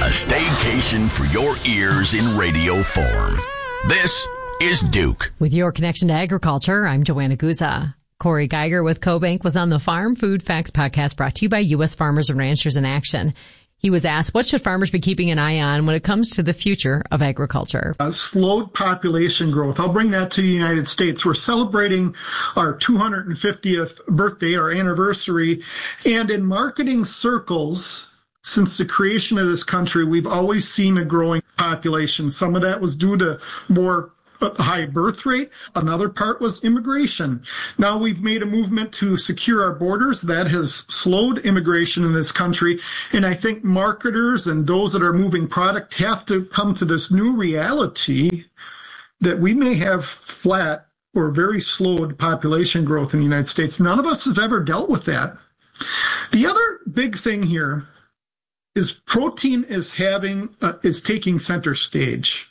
A staycation for your ears in radio form. This is Duke. With your connection to agriculture, I'm Joanna Guza. Corey Geiger with CoBank was on the Farm Food Facts podcast brought to you by U.S. Farmers and Ranchers in Action. He was asked, what should farmers be keeping an eye on when it comes to the future of agriculture? Slowed population growth. I'll bring that to the United States. We're celebrating our 250th birthday, our anniversary. And in marketing circles, since the creation of this country, we've always seen a growing population. Some of that was due to more high birth rate. Another part was immigration. Now we've made a movement to secure our borders. That has slowed immigration in this country. And I think marketers and those that are moving product have to come to this new reality that we may have flat or very slowed population growth in the United States. None of us have ever dealt with that. The other big thing here is protein is taking center stage.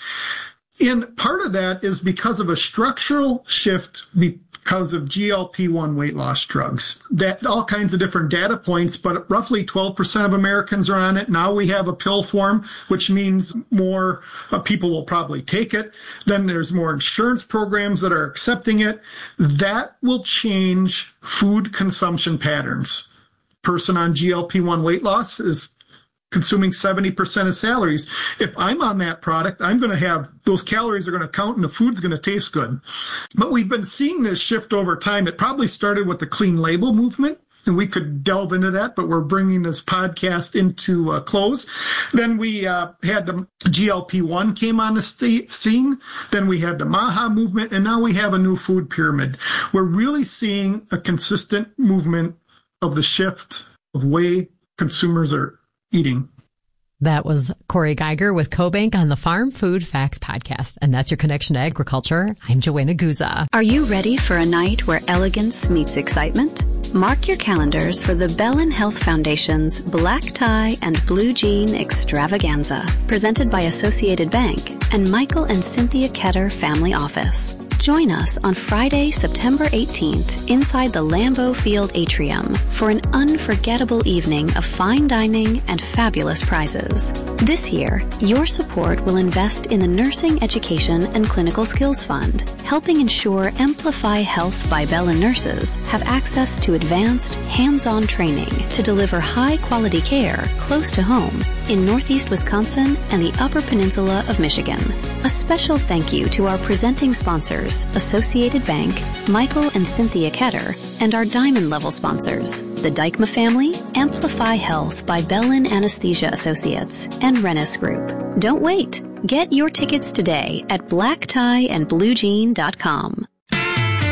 And part of that is because of a structural shift because of GLP-1 weight loss drugs. That all kinds of different data points, but roughly 12% of Americans are on it. Now we have a pill form, which means more people will probably take it. Then there's more insurance programs that are accepting it. That will change food consumption patterns. Person on GLP-1 weight loss is consuming 70% of salaries. If I'm on that product, I'm going to have those calories are going to count and the food's going to taste good. But we've been seeing this shift over time. It probably started with the clean label movement, and we could delve into that, but we're bringing this podcast into close. Then we had the GLP-1 came on the scene. Then we had the MAHA movement, and now we have a new food pyramid. We're really seeing a consistent movement of the shift of way consumers are eating. That was Corey Geiger with CoBank on the Farm Food Facts podcast. And that's your connection to agriculture. I'm Joanna Guza. Are you ready for a night where elegance meets excitement? Mark your calendars for the Bellin Health Foundation's Black Tie and Blue Jean Extravaganza, presented by Associated Bank and Michael and Cynthia Ketter Family Office. Join us on Friday, September 18th inside the Lambeau Field Atrium for an unforgettable evening of fine dining and fabulous prizes. This year, your support will invest in the Nursing Education and Clinical Skills Fund, helping ensure Amplify Health by Bellin nurses have access to advanced, hands-on training to deliver high-quality care close to home in Northeast Wisconsin and the Upper Peninsula of Michigan. A special thank you to our presenting sponsors, Associated Bank, Michael and Cynthia Ketter, and our Diamond Level sponsors, the Dykma Family, Amplify Health by Bellin Anesthesia Associates, and Rennis Group. Don't wait. Get your tickets today at blacktieandbluejean.com.